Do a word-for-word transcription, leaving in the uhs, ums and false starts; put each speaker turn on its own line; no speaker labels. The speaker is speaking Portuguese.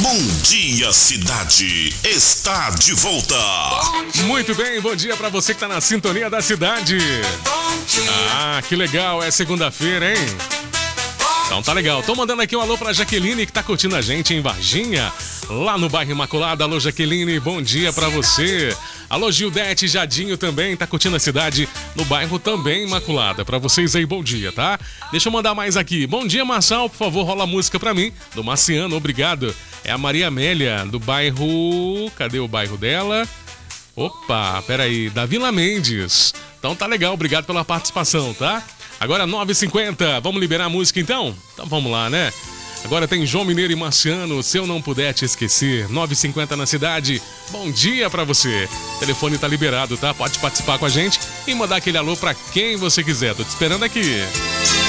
Bom Dia Cidade está de volta.
Muito bem, bom dia pra você que tá na sintonia da cidade. Ah, que legal, é segunda-feira, hein? Então tá legal. Tô mandando aqui um alô pra Jaqueline que tá curtindo a gente em Varginha, lá no bairro Imaculada. Alô, Jaqueline, bom dia pra você. Alô, Gildete Jadinho também tá curtindo a cidade no bairro também Imaculada. Pra vocês aí, bom dia, tá? Deixa eu mandar mais aqui. Bom dia, Marçal, por favor, rola a música pra mim, do Marciano, obrigado. É a Maria Amélia, do bairro... Cadê o bairro dela? Opa, peraí, da Vila Mendes. Então tá legal, obrigado pela participação, tá? Agora nove e cinquenta, vamos liberar a música então? Então vamos lá, né? Agora tem João Mineiro e Marciano, Se Eu Não Puder Te Esquecer, nove e cinquenta na cidade. Bom dia pra você. O telefone tá liberado, tá? Pode participar com a gente e mandar aquele alô pra quem você quiser. Tô te esperando aqui.